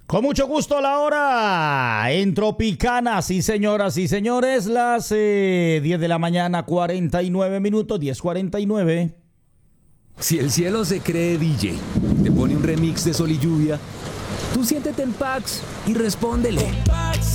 Con mucho gusto la hora en Tropicana, sí señoras y señores, las 10 de la mañana, 49 minutos, 10:49. Si el cielo se cree DJ, te pone un remix de Sol y Lluvia, tú siéntete en Pax y respóndele.